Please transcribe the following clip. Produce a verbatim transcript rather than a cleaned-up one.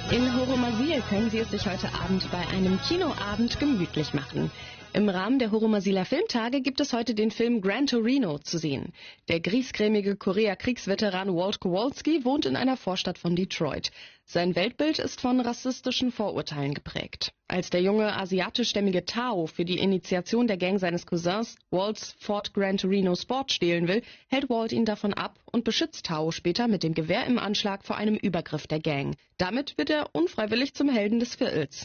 In Horomasil können Sie es sich heute Abend bei einem Kinoabend gemütlich machen. Im Rahmen der Horomasiler Filmtage gibt es heute den Film Gran Torino zu sehen. Der griesgrämige Korea-Kriegsveteran Walt Kowalski wohnt in einer Vorstadt von Detroit. Sein Weltbild ist von rassistischen Vorurteilen geprägt. Als der junge asiatischstämmige Tao für die Initiation der Gang seines Cousins Walts Ford Gran Torino Sport stehlen will, hält Walt ihn davon ab und beschützt Tao später mit dem Gewehr im Anschlag vor einem Übergriff der Gang. Damit wird er unfreiwillig zum Helden des Viertels.